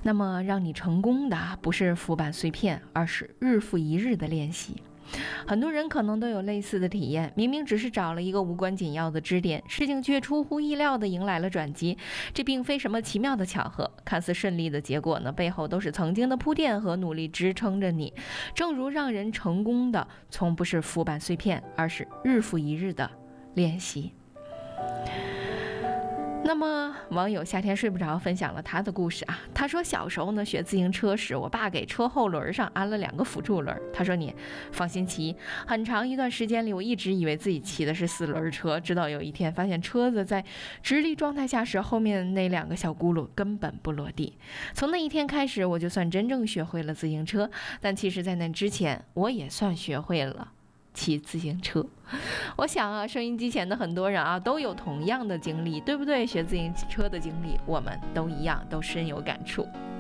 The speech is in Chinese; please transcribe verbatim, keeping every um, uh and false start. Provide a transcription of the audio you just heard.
那么让你成功的不是浮板碎片，而是日复一日的练习。很多人可能都有类似的体验，明明只是找了一个无关紧要的支点，事情却出乎意料地迎来了转机。这并非什么奇妙的巧合，看似顺利的结果呢，背后都是曾经的铺垫和努力支撑着你。正如让人成功的从不是浮板碎片，而是日复一日的练习。那么网友夏天睡不着分享了他的故事啊，他说小时候呢学自行车时，我爸给车后轮上安了两个辅助轮，他说你放心骑。很长一段时间里，我一直以为自己骑的是四轮车，直到有一天发现车子在直立状态下时，后面那两个小轱辘根本不落地。从那一天开始，我就算真正学会了自行车，但其实在那之前，我也算学会了骑自行车。我想啊，收音机前的很多人啊，都有同样的经历，对不对？学自行车的经历，我们都一样，都深有感触。